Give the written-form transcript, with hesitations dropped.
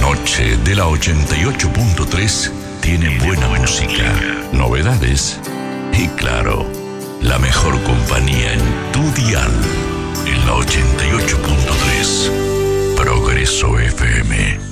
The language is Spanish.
noche de la 88.3 tiene buena música, novedades y, claro, la mejor compañía en tu dial.